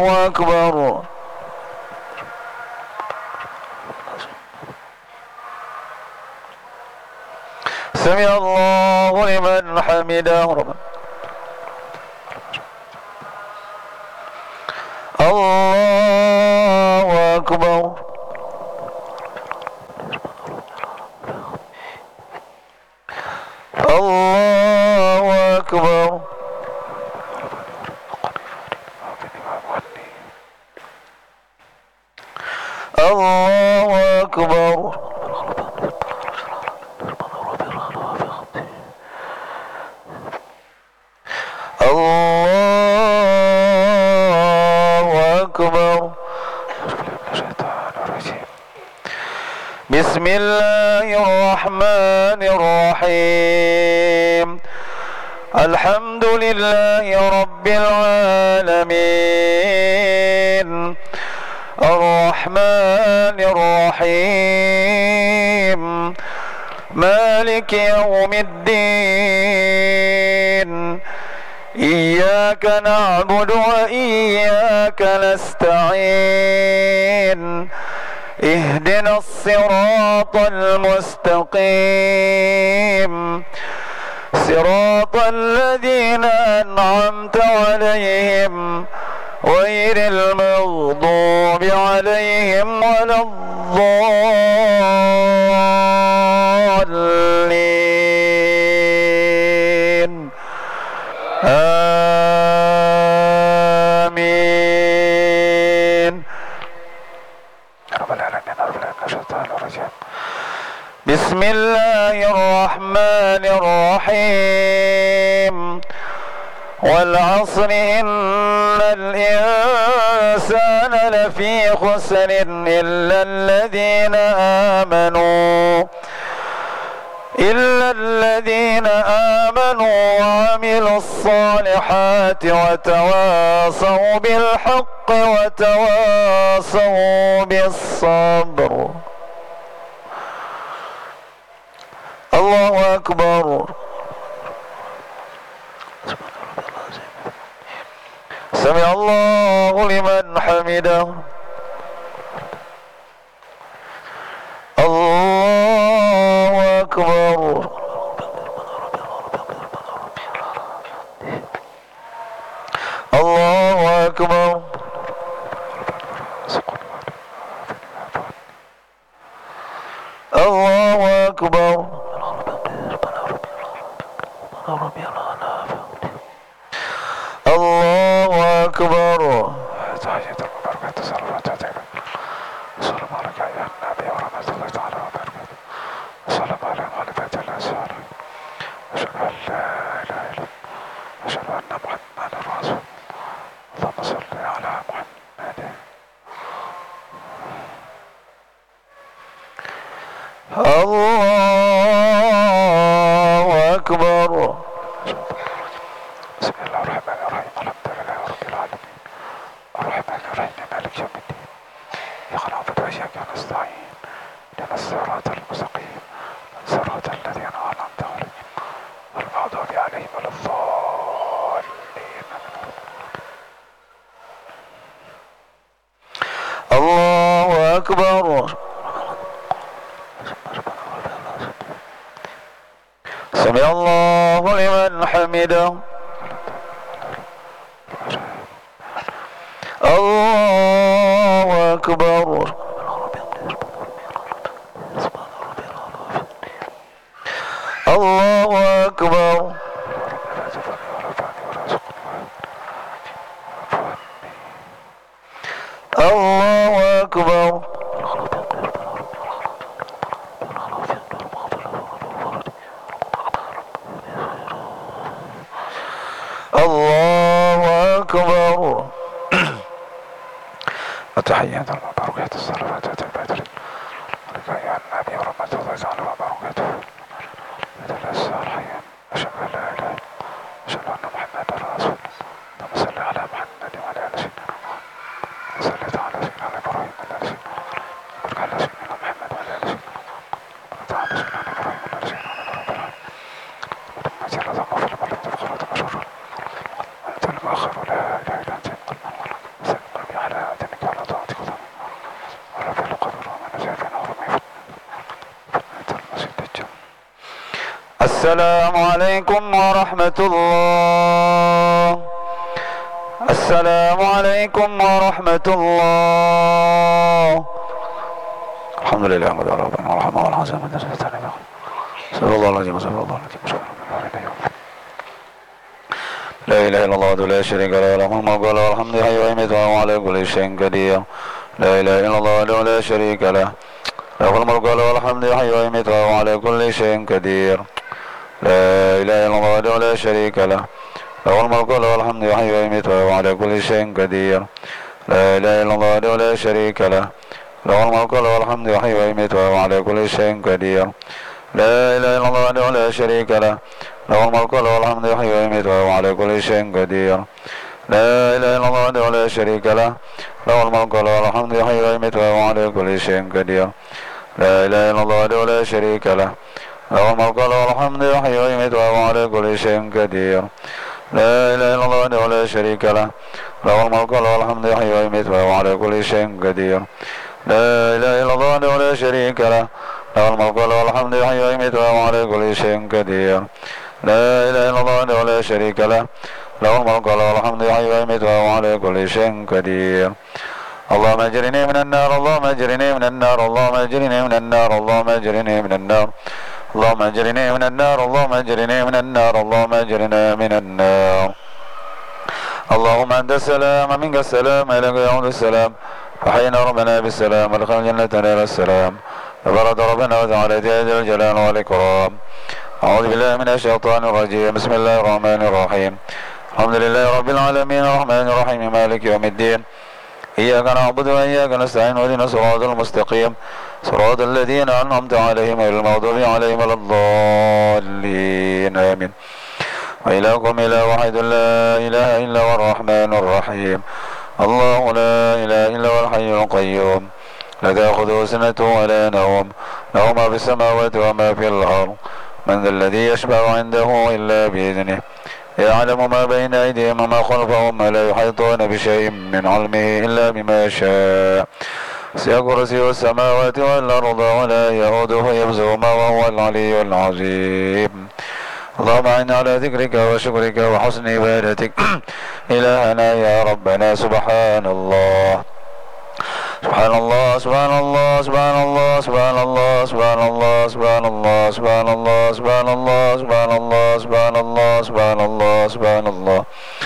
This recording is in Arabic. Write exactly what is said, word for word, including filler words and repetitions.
أكبر. سمع الله لمن حمده. الله أكبر. الله أكبر. الله أكبر. الله أكبر. بسم الله الرحمن الرحيم. الحمد لله رب العالمين الرحمن الرحيم مالك يوم الدين إياك نعبد وإياك نستعين اهدنا الصراط المستقيم صراط الذين أنعمت عليهم غير المغضوب عليهم ولا الضالين آمين. بسم الله الرحمن الرحيم. والعصر إن الإنسان لفي خسر إلا الذين آمنوا إلا الذين آمنوا وعملوا الصالحات وتواصوا بالحق وتواصوا بالصبر. الله أكبر. سمع الله لمن حمده. الله أكبر. الله أكبر. الله أكبر. الله أكبر. تحية وبركاته صلوات عليك. السلام عليك يا النبي ورحمة الله تعالى وبركاته. السلام على خليفة الأسرار. أشهد أن لا إله إلا الله. أشهد أن محمدا رسول الله. اللهم صل على محمد. الله أكبر. بسم الله الرحمن الرحيم. الحمد لله رب العالمين الرحمن الرحيم مالك يوم الدين إياك نعبد وإياك نستعين اهدنا الصراط المستقيم صراط الذين أنعمت عليهم غير المغضوب عليهم ولا الضالين. الله أكبر. سمع الله لمن حمده. الله أكبر. الله أكبر. الله أكبر. الله أكبر. التحيات المباركات الصلوات البدر عليك يا النبي ورحمة الله تعالى وبركاته. بدل الصالحين أشهد أن لا إله أشهد أن محمدا رسول الله. اللهم صل على محمد وعلى آل سيدنا محمد. صليت على سيدنا إبراهيم وعلى آل سيدنا محمد. بارك على سيدنا محمد وعلى آل سيدنا محمد. بارك على سيدنا إبراهيم وعلى آل سيدنا محمد. ثم جل ذنبه في الملك تفخرة مشهورة. أنت المؤخر لا إله إلا أنت. السلام عليكم ورحمة الله. السلام عليكم ورحمة الله. الحمد لله رب العالمين الرحمن الرحيم صلى الله عليه وسلم. لا إله إلا الله لا شريك له له الملك وله الحمد حي ويميت وهو على كل شيء قدير. لا إله إلا الله لا شريك له له الملك وله الحمد حي ويميت وهو على كل شيء قدير. لا إله إلا الله لا شريك له له الملك وله الحمد حي ويميت وهو على كل شيء قدير. لا إله إلا الله لا شريك له له الملك وله الحمد حي ويميت وهو على كل شيء قدير. لا إله إلا الله لا شريك له له الملك وله الحمد يحيي ويميت وهو على كل شيء قدير. لا إله إلا الله لا شريك له له الملك وله الحمد يحيي ويميت وهو على كل شيء قدير. لا إله إلا الله لا شريك له له الملك وله الحمد يحيي ويميت وهو على كل شيء قدير. لا إله إلا الله لا شريك له له الملك وله الحمد يحيي ويميت وهو على كل شيء قدير. لا إله إلا الله لا شريك له له الملك وله الحمد يحيي ويميت وهو على كل شيء قدير. لا إله إلا الله لا شريك له له الملك وله الحمد يحيي ويميت وهو على كل شيء قدير. اللهم اجرني من النار اللهم اجرني من النار اللهم اجرني من النار اللهم اجرني من النار اللهم اجرني من النار اللهم اجرني من النار اللهم اجرنا من النار. اللهم أنت السلام منك السلام إليك يعود السلام. فحينا ربنا بالسلام ودخل جنتنا إلى السلام. فبرد ربنا وتعالى ذي الجلال والإكرام. أعوذ بالله من الشيطان الرجيم. بسم الله الرحمن الرحيم. الحمد لله رب العالمين الرحمن الرحيم مالك يوم الدين. إياك نعبد وإياك نستعين واهدنا الصراط المستقيم صراط الذين أنعمت عليهم غير المغضوب عليهم ولا الضالين آمين. وإلهكم إله واحد لا إله إلا هو الرحمن الرحيم. الله لا إله إلا هو الحي القيوم لا تأخذه سنة ولا نوم له ما في السماوات وما في الأرض. من ذا الذي يشفع عنده إلا بإذنه يعلم ما بين أيديهم وما خلفهم ولا يحيطون بشيء من علمه إلا بما شاء. وسع كرسيه السماوات والأرض ولا يؤوده حفظهما وهو العلي العظيم. اللهم أعنا على ذكرك وشكرك وحسن عبادتك إلهنا يا ربنا. سبحان الله سبحان الله سبحان الله سبحان الله سبحان الله سبحان الله سبحان الله سبحان الله سبحان الله سبحان الله سبحان الله سبحان الله سبحان الله